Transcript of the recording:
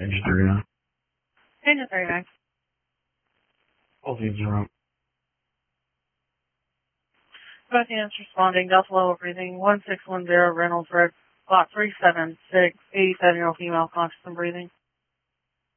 Page 39. Page 39. Both units are up. Both units responding. Delta level breathing. 1610 Reynolds Road. Block 376. 87-year-old female conscious and breathing.